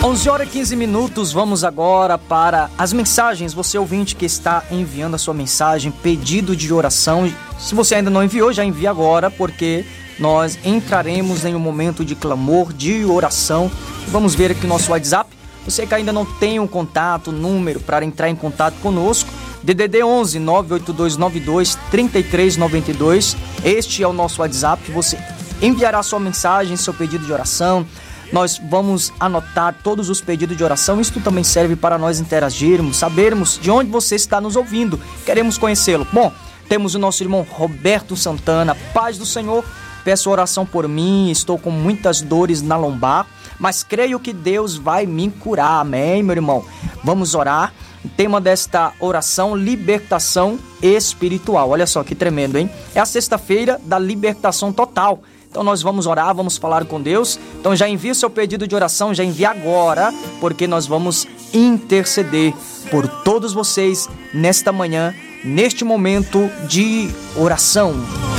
11h15, vamos agora para as mensagens. Você ouvinte que está enviando a sua mensagem, pedido de oração. Se você ainda não enviou, já envia agora, porque nós entraremos em um momento de clamor, de oração. Vamos ver aqui o nosso WhatsApp. Você que ainda não tem um contato, número para entrar em contato conosco, DDD 11 98292 3392. Este é o nosso WhatsApp. Você enviará sua mensagem, seu pedido de oração. Nós vamos anotar todos os pedidos de oração. Isso também serve para nós interagirmos, sabermos de onde você está nos ouvindo. Queremos conhecê-lo. Bom, temos o nosso irmão Roberto Santana. Paz do Senhor, peço oração por mim. Estou com muitas dores na lombar, mas creio que Deus vai me curar. Amém, meu irmão? Vamos orar. O tema desta oração, libertação espiritual. Olha só que tremendo, hein? É a sexta-feira da libertação total. Então nós vamos orar, vamos falar com Deus. Então já envia o seu pedido de oração, já envia agora, porque nós vamos interceder por todos vocês nesta manhã, neste momento de oração.